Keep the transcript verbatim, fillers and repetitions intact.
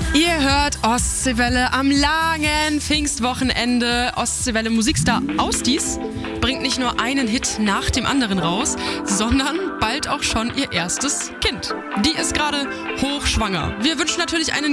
Ihr hört Ostseewelle am langen Pfingstwochenende. Ostseewelle Musikstar Austis bringt nicht nur einen Hit nach dem anderen raus, sondern bald auch schon ihr erstes Kind. Die ist gerade hochschwanger. Wir wünschen natürlich einen